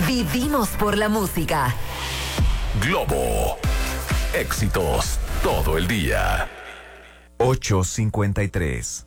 Vivimos por la música. Globo. Éxitos todo el día. 8:53.